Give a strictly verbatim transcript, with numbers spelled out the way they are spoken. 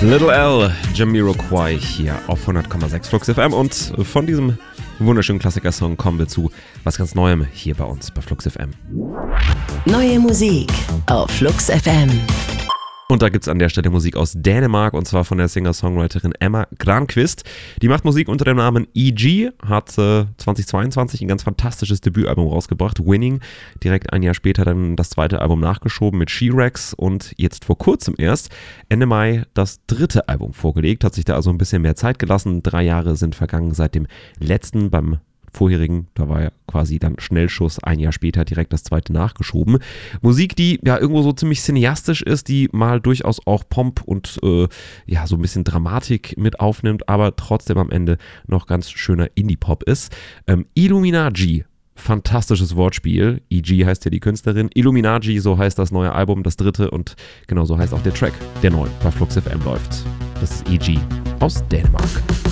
Little L, Jamiroquai hier auf hundert Komma sechs Flux F M und von diesem wunderschönen Klassiker-Song kommen wir zu was ganz Neuem hier bei uns bei Flux F M. Neue Musik auf Flux F M. Und da gibt es an der Stelle Musik aus Dänemark und zwar von der Singer-Songwriterin Emma Granqvist. Die macht Musik unter dem Namen E G, hat äh, zweitausendzweiundzwanzig ein ganz fantastisches Debütalbum rausgebracht, Winning. Direkt ein Jahr später dann das zweite Album nachgeschoben mit She-Rex und jetzt vor kurzem erst, Ende Mai, das dritte Album vorgelegt. Hat sich da also ein bisschen mehr Zeit gelassen. Drei Jahre sind vergangen seit dem letzten, beim vorherigen, da war ja quasi dann Schnellschuss, ein Jahr später direkt das zweite nachgeschoben. Musik, die ja irgendwo so ziemlich cineastisch ist, die mal durchaus auch Pomp und äh, ja so ein bisschen Dramatik mit aufnimmt, aber trotzdem am Ende noch ganz schöner Indie-Pop ist. Ähm, Illuminagi, fantastisches Wortspiel. E G heißt ja die Künstlerin. Illuminagi, so heißt das neue Album, das dritte und genau so heißt auch der Track, der neu bei Flux F M läuft. Das ist E G aus Dänemark.